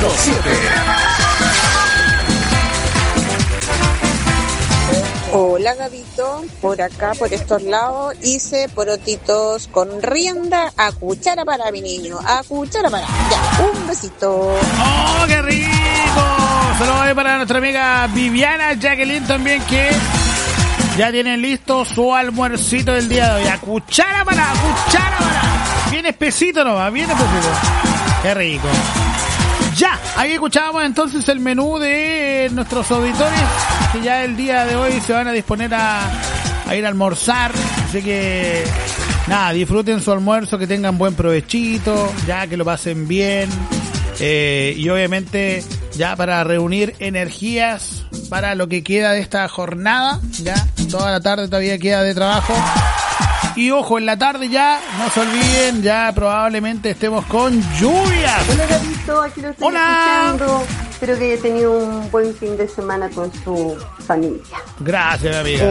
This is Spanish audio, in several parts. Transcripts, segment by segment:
Hola Gabito, por acá, por estos lados, hice porotitos con rienda a cuchara para mi niño, a cuchara para, ya, un besito. ¡Oh, qué rico! Saludos para nuestra amiga Viviana Jacqueline también, que ya tienen listo su almuercito del día de hoy, a cuchara para, bien espesito nomás, bien espesito. Qué rico. Ya, ahí escuchábamos entonces el menú de nuestros auditores que ya el día de hoy se van a disponer a ir a almorzar. Así que, nada, disfruten su almuerzo, que tengan buen provechito, ya que lo pasen bien. Y obviamente ya para reunir energías para lo que queda de esta jornada. Ya, toda la tarde todavía queda de trabajo. Y ojo, en la tarde ya, no se olviden, ya probablemente estemos con lluvias. Hola Gabito, aquí lo estoy escuchando. Espero que haya tenido un buen fin de semana con su familia. Gracias, amiga.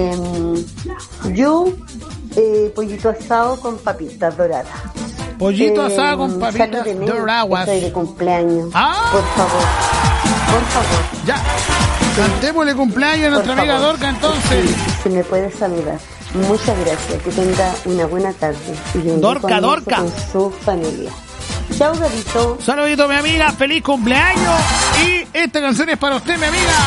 Yo, pollito asado con papitas doradas. Pollito asado con papitas doradas. Estoy de cumpleaños. Por favor. Ya, cantémosle cumpleaños a nuestra amiga Dorca entonces. Sí, se me puede saludar. Muchas gracias, que tenga una buena tarde. Y Dorca. Con su familia. Chao, Gabito. Saludito, mi amiga, feliz cumpleaños. Y esta canción es para usted, mi amiga.